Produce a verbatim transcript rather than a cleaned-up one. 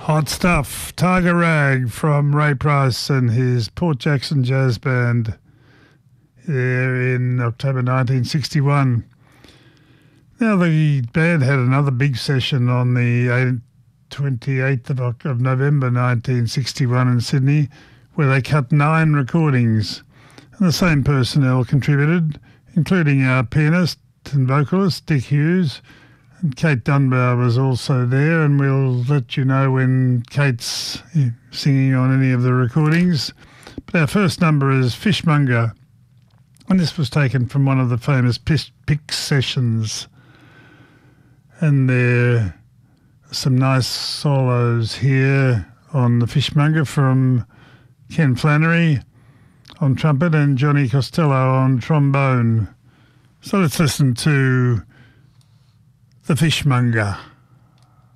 Hot stuff. Tiger Rag from Ray Price and his Port Jackson Jazz Band there in October nineteen sixty-one. Now, the band had another big session on the twenty-eighth of, of November nineteen sixty-one in Sydney, where they cut nine recordings. And the same personnel contributed, including our pianist and vocalist, Dick Hughes, and Kate Dunbar was also there, and we'll let you know when Kate's singing on any of the recordings. But our first number is Fishmonger, and this was taken from one of the famous Pick sessions. And there are some nice solos here on the Fishmonger from Ken Flannery on trumpet and Johnny Costello on trombone. So let's listen to the Fishmonger.